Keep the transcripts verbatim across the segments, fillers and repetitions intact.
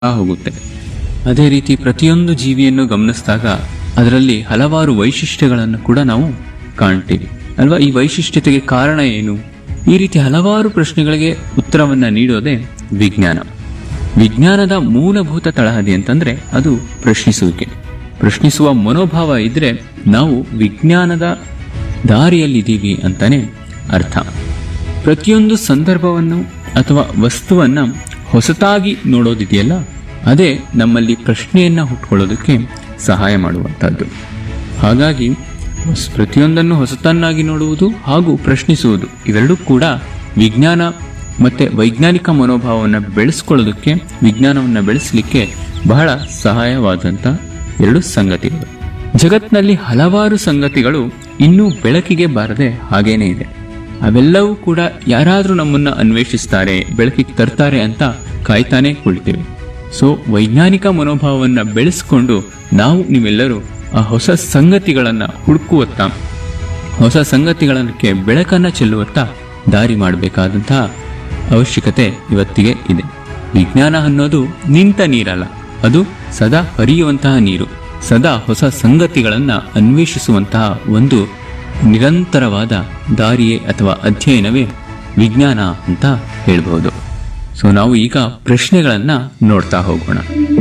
ಹೋಗುತ್ತೆ. ಅದೇ ರೀತಿ ಪ್ರತಿಯೊಂದು ಜೀವಿಯನ್ನು ಗಮನಿಸಿದಾಗ ಅದರಲ್ಲಿ ಹಲವಾರು ವೈಶಿಷ್ಟ್ಯಗಳನ್ನು ಕೂಡ ನಾವು ಕಾಣ್ತೀವಿ ಅಲ್ವಾ. ಈ ವೈಶಿಷ್ಟ್ಯತೆಗೆ ಕಾರಣ ಏನು? ಈ ರೀತಿ ಹಲವಾರು ಪ್ರಶ್ನೆಗಳಿಗೆ ಉತ್ತರವನ್ನ ನೀಡೋದೇ ವಿಜ್ಞಾನ. ವಿಜ್ಞಾನದ ಮೂಲಭೂತ ತಳಹದಿ ಅಂತಂದ್ರೆ ಅದು ಪ್ರಶ್ನಿಸುವಿಕೆ. ಪ್ರಶ್ನಿಸುವ ಮನೋಭಾವ ಇದ್ರೆ ನಾವು ವಿಜ್ಞಾನದ ದಾರಿಯಲ್ಲಿದ್ದೀವಿ ಅಂತಾನೆ ಅರ್ಥ. ಪ್ರತಿಯೊಂದು ಸಂದರ್ಭವನ್ನು ಅಥವಾ ವಸ್ತುವನ್ನ ಹೊಸತಾಗಿ ನೋಡೋದಿದೆಯಲ್ಲ, ಅದೇ ನಮ್ಮಲ್ಲಿ ಪ್ರಶ್ನೆಯನ್ನ ಹುಟ್ಕೊಳ್ಳೋದಕ್ಕೆ ಸಹಾಯ ಮಾಡುವಂತಹದ್ದು. ಹಾಗಾಗಿ ಪ್ರತಿಯೊಂದನ್ನು ಹೊಸತನ್ನಾಗಿ ನೋಡುವುದು ಹಾಗೂ ಪ್ರಶ್ನಿಸುವುದು ಇವೆರಡೂ ಕೂಡ ವಿಜ್ಞಾನ ಮತ್ತೆ ವೈಜ್ಞಾನಿಕ ಮನೋಭಾವವನ್ನು ಬೆಳೆಸ್ಕೊಳ್ಳೋದಕ್ಕೆ, ವಿಜ್ಞಾನವನ್ನು ಬೆಳೆಸಲಿಕ್ಕೆ ಬಹಳ ಸಹಾಯವಾದಂತ ಎರಡು ಸಂಗತಿಗಳು. ಜಗತ್ತಿನಲ್ಲಿ ಹಲವಾರು ಸಂಗತಿಗಳು ಇನ್ನೂ ಬೆಳಕಿಗೆ ಬಾರದೆ ಹಾಗೇನೇ ಇದೆ. ಅವೆಲ್ಲವೂ ಕೂಡ ಯಾರಾದ್ರೂ ನಮ್ಮನ್ನ ಅನ್ವೇಷಿಸ್ತಾರೆ, ಬೆಳಕಿಗೆ ತರ್ತಾರೆ ಅಂತ ಕಾಯ್ತಾನೆ ಕುಳಿತೀವಿ. ಸೊ ವೈಜ್ಞಾನಿಕ ಮನೋಭಾವವನ್ನು ಬೆಳೆಸ್ಕೊಂಡು ನಾವು ನೀವೆಲ್ಲರೂ ಆ ಹೊಸ ಸಂಗತಿಗಳನ್ನ ಹುಡುಕುವತ್ತ, ಹೊಸ ಸಂಗತಿಗಳಕ್ಕೆ ಬೆಳಕನ್ನ ಚೆಲ್ಲುವತ್ತ ದಾರಿ ಮಾಡಬೇಕಾದಂತಹ ಅವಶ್ಯಕತೆ ಇವತ್ತಿಗೆ ಇದೆ. ವಿಜ್ಞಾನ ಅನ್ನೋದು ನಿಂತ ನೀರಲ್ಲ, ಅದು ಸದಾ ಹರಿಯುವಂತಹ ನೀರು. ಸದಾ ಹೊಸ ಸಂಗತಿಗಳನ್ನ ಅನ್ವೇಷಿಸುವಂತಹ ಒಂದು ನಿರಂತರವಾದ ದಾರಿಯೇ ಅಥವಾ ಅಧ್ಯಯನವೇ ವಿಜ್ಞಾನ ಅಂತ ಹೇಳ್ಬಹುದು. ಸೊ ನಾವು ಈಗ ಪ್ರಶ್ನೆಗಳನ್ನ ನೋಡ್ತಾ ಹೋಗೋಣ.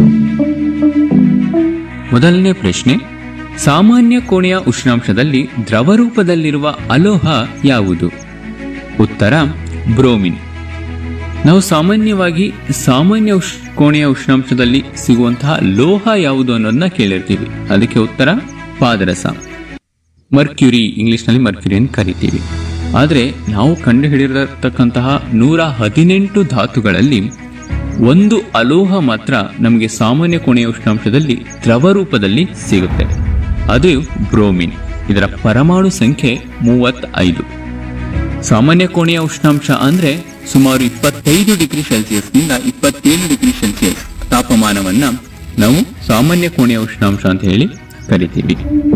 ಮೊದಲನೇ ಪ್ರಶ್ನೆ, ಸಾಮಾನ್ಯ ಕೋಣೆಯ ಉಷ್ಣಾಂಶದಲ್ಲಿ ದ್ರವ ರೂಪದಲ್ಲಿರುವ ಅಲೋಹ ಯಾವುದು? ಉತ್ತರ ಬ್ರೋಮಿನ್. ನಾವು ಸಾಮಾನ್ಯವಾಗಿ ಸಾಮಾನ್ಯ ಉಷ್ ಕೋಣೆಯ ಉಷ್ಣಾಂಶದಲ್ಲಿ ಸಿಗುವಂತಹ ಲೋಹ ಯಾವುದು ಅನ್ನೋದನ್ನ ಕೇಳಿರ್ತೀವಿ. ಅದಕ್ಕೆ ಉತ್ತರ ಪಾದರಸ, ಮರ್ಕ್ಯುರಿ, ಇಂಗ್ಲಿಷ್ನಲ್ಲಿ ಮರ್ಕ್ಯುರಿ ಅಂತ ಕರಿತೀವಿ. ಆದರೆ ನಾವು ಕಂಡುಹಿಡಿದಿರತಕ್ಕಂತಹ ನೂರ ಹದಿನೆಂಟು ಧಾತುಗಳಲ್ಲಿ ಒಂದು ಅಲೋಹ ಮಾತ್ರ ನಮಗೆ ಸಾಮಾನ್ಯ ಕೋಣೆಯ ಉಷ್ಣಾಂಶದಲ್ಲಿ ದ್ರವ ರೂಪದಲ್ಲಿ ಸಿಗುತ್ತೆ. ಅದು ಬ್ರೋಮಿನ್. ಇದರ ಪರಮಾಣು ಸಂಖ್ಯೆ ಮೂವತ್ತೈದು. ಸಾಮಾನ್ಯ ಕೋಣೆಯ ಉಷ್ಣಾಂಶ ಅಂದ್ರೆ ಸುಮಾರು ಇಪ್ಪತ್ತೈದು ಡಿಗ್ರಿ ಸೆಲ್ಸಿಯಸ್ನಿಂದ ಇಪ್ಪತ್ತೇಳು ಡಿಗ್ರಿ ಸೆಲ್ಸಿಯಸ್ ತಾಪಮಾನವನ್ನ ನಾವು ಸಾಮಾನ್ಯ ಕೋಣೆಯ ಉಷ್ಣಾಂಶ ಅಂತ ಹೇಳಿ ಕರಿತೀವಿ.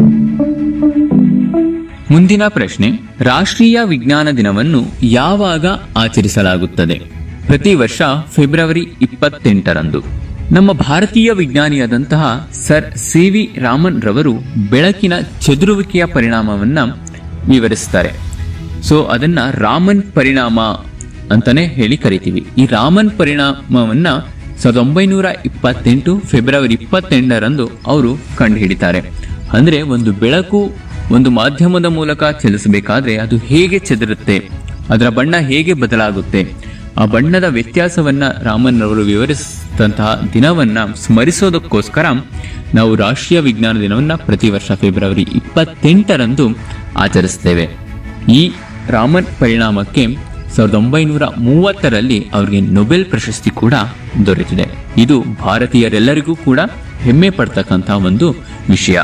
ಮುಂದಿನ ಪ್ರಶ್ನೆ, ರಾಷ್ಟ್ರೀಯ ವಿಜ್ಞಾನ ದಿನವನ್ನು ಯಾವಾಗ ಆಚರಿಸಲಾಗುತ್ತದೆ? ಪ್ರತಿ ವರ್ಷ ಫೆಬ್ರವರಿ ಇಪ್ಪತ್ತೆಂಟರಂದು. ನಮ್ಮ ಭಾರತೀಯ ವಿಜ್ಞಾನಿಯಾದಂತಹ ಸರ್ ಸಿ ವಿ ರಾಮನ್ ರವರು ಬೆಳಕಿನ ಚದುರುವಿಕೆಯ ಪರಿಣಾಮವನ್ನ ವಿವರಿಸ್ತಾರೆ. ಸೊ ಅದನ್ನ ರಾಮನ್ ಪರಿಣಾಮ ಅಂತಾನೆ ಹೇಳಿ ಕರಿತೀವಿ. ಈ ರಾಮನ್ ಪರಿಣಾಮವನ್ನ ಸಾವಿರದ ಒಂಬೈನೂರ ಇಪ್ಪತ್ತೆಂಟು ಫೆಬ್ರವರಿ ಇಪ್ಪತ್ತೆಂಟರಂದು ಅವರು ಕಂಡುಹಿಡಿತಾರೆ. ಅಂದ್ರೆ ಒಂದು ಬೆಳಕು ಒಂದು ಮಾಧ್ಯಮದ ಮೂಲಕ ಚಲಿಸಬೇಕಾದ್ರೆ ಅದು ಹೇಗೆ ಚದುರುತ್ತೆ, ಅದರ ಬಣ್ಣ ಹೇಗೆ ಬದಲಾಗುತ್ತೆ, ಆ ಬಣ್ಣದ ವ್ಯತ್ಯಾಸವನ್ನ ರಾಮನ್ ಅವರು ವಿವರಿಸಿದಂತಹ ದಿನವನ್ನ ಸ್ಮರಿಸೋದಕ್ಕೋಸ್ಕರ ನಾವು ರಾಷ್ಟ್ರೀಯ ವಿಜ್ಞಾನ ದಿನವನ್ನ ಪ್ರತಿ ವರ್ಷ ಫೆಬ್ರವರಿ ಇಪ್ಪತ್ತೆಂಟರಂದು ಆಚರಿಸ್ತೇವೆ. ಈ ರಾಮನ್ ಪರಿಣಾಮಕ್ಕೆ ಸಾವಿರದ ಒಂಬೈನೂರ ಮೂವತ್ತರಲ್ಲಿ ಅವರಿಗೆ ನೊಬೆಲ್ ಪ್ರಶಸ್ತಿ ಕೂಡ ದೊರೆತಿದೆ. ಇದು ಭಾರತೀಯರೆಲ್ಲರಿಗೂ ಕೂಡ ಹೆಮ್ಮೆ ಪಡ್ತಕ್ಕಂತಹ ಒಂದು ವಿಷಯ.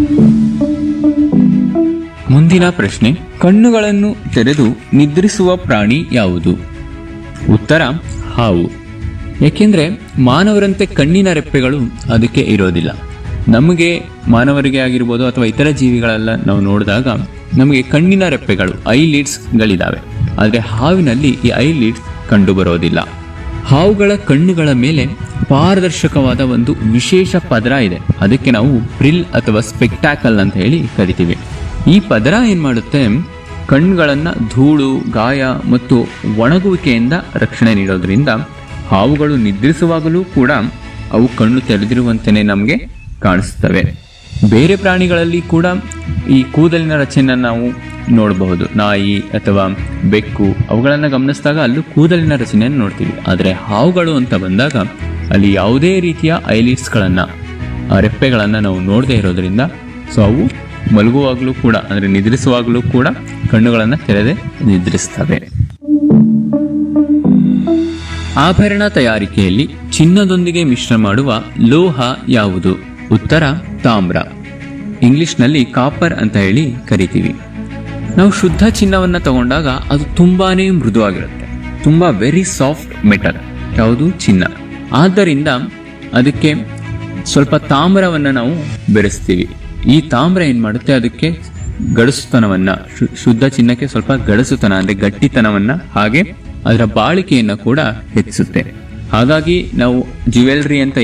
ಮುಂದಿನ ಪ್ರಶ್ನೆ, ಕಣ್ಣುಗಳನ್ನು ತೆರೆದು ನಿದ್ರಿಸುವ ಪ್ರಾಣಿ ಯಾವುದು? ಉತ್ತರ ಹಾವು. ಯಾಕೆಂದ್ರೆ ಮಾನವರಂತೆ ಕಣ್ಣಿನ ರೆಪ್ಪೆಗಳು ಅದಕ್ಕೆ ಇರೋದಿಲ್ಲ. ನಮಗೆ ಮಾನವರಿಗೆ ಆಗಿರ್ಬೋದು ಅಥವಾ ಇತರ ಜೀವಿಗಳೆಲ್ಲ ನಾವು ನೋಡಿದಾಗ ನಮಗೆ ಕಣ್ಣಿನ ರೆಪ್ಪೆಗಳು ಐ ಲೀಡ್ಸ್ ಗಳಿದಾವೆ. ಆದರೆ ಹಾವಿನಲ್ಲಿ ಈ ಐ ಲೀಡ್ಸ್ ಕಂಡು ಬರೋದಿಲ್ಲ. ಹಾವುಗಳ ಕಣ್ಣುಗಳ ಮೇಲೆ ಪಾರದರ್ಶಕವಾದ ಒಂದು ವಿಶೇಷ ಪದರ ಇದೆ. ಅದಕ್ಕೆ ನಾವು ಪ್ರಿಲ್ ಅಥವಾ ಸ್ಪೆಕ್ಟಾಕಲ್ ಅಂತ ಹೇಳಿ ಕರಿತೀವಿ. ಈ ಪದರ ಏನ್ ಮಾಡುತ್ತೆ, ಕಣ್ಣುಗಳನ್ನ ಧೂಳು, ಗಾಯ ಮತ್ತು ಒಣಗುವಿಕೆಯಿಂದ ರಕ್ಷಣೆ ನೀಡೋದ್ರಿಂದ ಹಾವುಗಳು ನಿದ್ರಿಸುವಾಗಲೂ ಕೂಡ ಅವು ಕಣ್ಣು ತೆರೆದಿರುವಂತೆಯೇ ನಮಗೆ ಕಾಣಿಸ್ತವೆ. ಬೇರೆ ಪ್ರಾಣಿಗಳಲ್ಲಿ ಕೂಡ ಈ ಕೂದಲಿನ ರಚನೆಯನ್ನು ನಾವು ನೋಡಬಹುದು. ನಾಯಿ ಅಥವಾ ಬೆಕ್ಕು ಅವುಗಳನ್ನು ಗಮನಿಸಿದಾಗ ಅಲ್ಲೂ ಕೂದಲಿನ ರಚನೆಯನ್ನು ನೋಡ್ತೀವಿ. ಆದರೆ ಹಾವುಗಳು ಅಂತ ಬಂದಾಗ ಅಲ್ಲಿ ಯಾವುದೇ ರೀತಿಯ ಐಲಿಡ್ಸ್ಗಳನ್ನ, ರೆಪ್ಪೆಗಳನ್ನ ನಾವು ನೋಡದೇ ಇರೋದ್ರಿಂದ ಸೊ ಅವು ಮಲಗುವಾಗಲೂ ಕೂಡ ಅಂದ್ರೆ ನಿದ್ರಿಸುವಾಗಲೂ ಕೂಡ ಕಣ್ಣುಗಳನ್ನು ತೆರೆದೇ ನಿದ್ರಿಸ್ತವೆ. ಆಭರಣ ತಯಾರಿಕೆಯಲ್ಲಿ ಚಿನ್ನದೊಂದಿಗೆ ಮಿಶ್ರ ಮಾಡುವ ಲೋಹ ಯಾವುದು? ಉತ್ತರ ತಾಮ್ರ. ಇಂಗ್ಲಿಷ್ನಲ್ಲಿ ಕಾಪರ್ ಅಂತ ಹೇಳಿ ಕರಿತೀವಿ. ನಾವು ಶುದ್ಧ ಚಿನ್ನವನ್ನ ತಗೊಂಡಾಗ ಅದು ತುಂಬಾನೇ ಮೃದುವಾಗಿರುತ್ತೆ, ತುಂಬಾ ವೆರಿ ಸಾಫ್ಟ್ ಮೆಟಲ್. ಯಾವುದು? ಚಿನ್ನ. ಆದ್ದರಿಂದ ಅದಕ್ಕೆ ಸ್ವಲ್ಪ ತಾಮ್ರವನ್ನ ನಾವು ಬೆರೆಸ್ತೀವಿ. ಈ ತಾಮ್ರ ಏನ್ ಮಾಡುತ್ತೆ, ಅದಕ್ಕೆ ಗಡಸುತನವನ್ನ, ಶುದ್ಧ ಚಿನ್ನಕ್ಕೆ ಸ್ವಲ್ಪ ಗಡಸುತನ ಅಂದ್ರೆ ಗಟ್ಟಿತನವನ್ನ, ಹಾಗೆ ಅದರ ಬಾಳಿಕೆಯನ್ನ ಕೂಡ ಹೆಚ್ಚಿಸುತ್ತೆ. ಹಾಗಾಗಿ ನಾವು ಜ್ಯುವೆಲ್ರಿ ಅಂತ